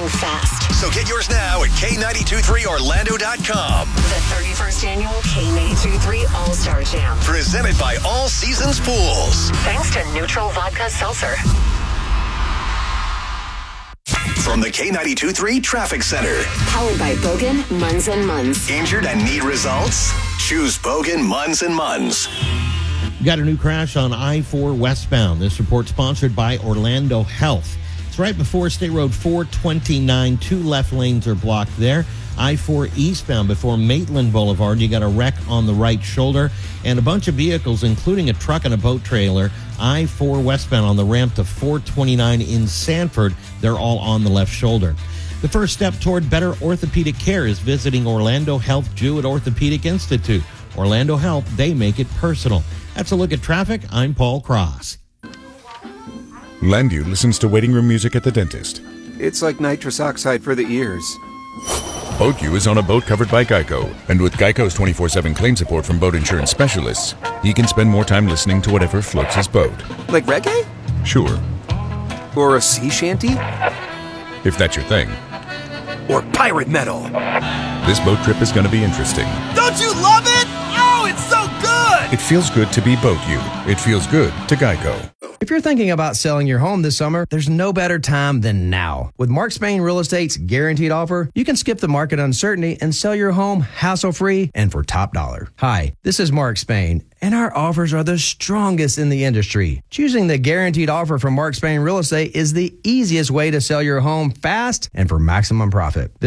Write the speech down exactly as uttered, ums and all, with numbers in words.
fast. So get yours now at K nine two three Orlando dot com. The thirty-first annual K ninety-two three All-Star Jam. Presented by All Seasons Pools. Thanks to Neutral Vodka Seltzer. From the K ninety-two three Traffic Center. Powered by Bogan, Munz and Munz. Injured and need results? Choose Bogan, Munz and Munz. Got a new crash on I four westbound. This report sponsored by Orlando Health. It's right before State Road four twenty-nine. Two left lanes are blocked there. I four eastbound before Maitland Boulevard. You got a wreck on the right shoulder and a bunch of vehicles, including a truck and a boat trailer. I four westbound on the ramp to four twenty-nine in Sanford. They're all on the left shoulder. The first step toward better orthopedic care is visiting Orlando Health Jewett Orthopedic Institute. Orlando Health, they make it personal. That's a look at traffic. I'm Paul Cross. Landu listens to waiting room music at the dentist. It's like nitrous oxide for the ears. BoatU is on a boat covered by Geico, and with Geico's twenty-four seven claim support from boat insurance specialists, he can spend more time listening to whatever floats his boat. Like reggae? Sure. Or a sea shanty? If that's your thing. Or pirate metal? This boat trip is going to be interesting. Don't you love it? Oh, it's so good! It feels good to be BoatU. It feels good to Geico. If you're thinking about selling your home this summer, there's no better time than now. With Mark Spain Real Estate's guaranteed offer, you can skip the market uncertainty and sell your home hassle-free and for top dollar. Hi, this is Mark Spain, and our offers are the strongest in the industry. Choosing the guaranteed offer from Mark Spain Real Estate is the easiest way to sell your home fast and for maximum profit.